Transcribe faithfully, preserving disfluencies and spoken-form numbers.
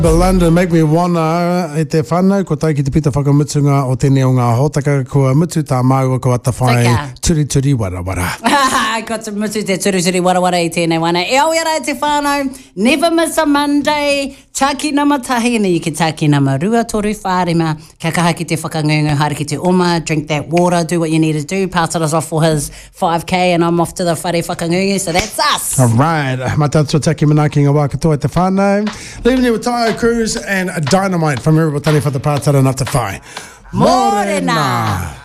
London make me wanna e te whanau, ko tai ki te pita whakamutunga o tēnei o ngā hōtaka, kua mutu tā maua ko ata whai turi turi wara wara. Ko te mutu te turi turi wara wara i tēnei wana. E au ia te whānau, never miss a Monday, taki nama tahi, and you can taki nama rua toru whārima, ka kaha ki te whakangungu, haere ki te oma, drink that water, do what you need to do, pass it us off for his five K, and I'm off to the whare whakangungu, so that's us. All right, matatua taki manaki ngā wā katoa te whānau. Leaving you with Taio Cruz and Dynamite from Iribotani for the Pātara Ngata Whai. Morena!